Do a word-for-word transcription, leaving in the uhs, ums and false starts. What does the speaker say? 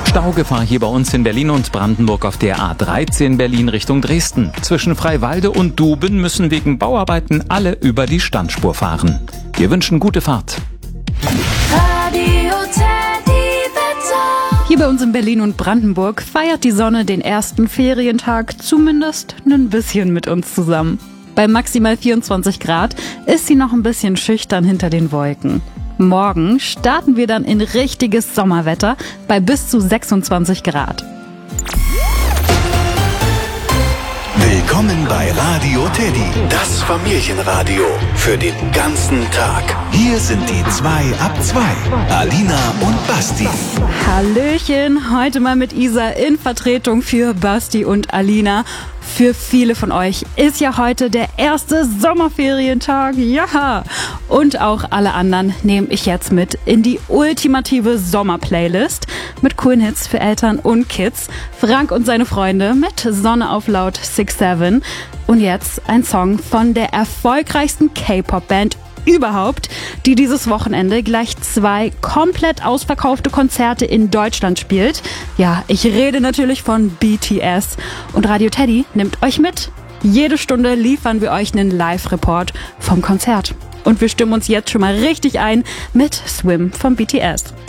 Staugefahr hier bei uns in Berlin und Brandenburg auf der A dreizehn Berlin Richtung Dresden. Zwischen Freiwalde und Duben müssen wegen Bauarbeiten alle über die Standspur fahren. Wir wünschen gute Fahrt. Radio Teddy Wetter. Hier bei uns in Berlin und Brandenburg feiert die Sonne den ersten Ferientag zumindest ein bisschen mit uns zusammen. Bei maximal vierundzwanzig Grad ist sie noch ein bisschen schüchtern hinter den Wolken. Morgen starten wir dann in richtiges Sommerwetter bei bis zu sechsundzwanzig Grad. Willkommen bei Radio Teddy, das Familienradio für den ganzen Tag. Hier sind die zwei ab zwei, Alina und Basti. Hallöchen, heute mal mit Isa in Vertretung für Basti und Alina. Für viele von euch ist ja heute der erste Sommerferientag, ja! Und auch alle anderen nehme ich jetzt mit in die ultimative Sommerplaylist mit coolen Hits für Eltern und Kids. Frank und seine Freunde mit Sonne auf laut six seven. Und jetzt ein Song von der erfolgreichsten K-Pop-Band überhaupt, die dieses Wochenende gleich zwei komplett ausverkaufte Konzerte in Deutschland spielt. Ja, ich rede natürlich von B T S. Und Radio Teddy nimmt euch mit. Jede Stunde liefern wir euch einen Live-Report vom Konzert. Und wir stimmen uns jetzt schon mal richtig ein mit Swim von B T S.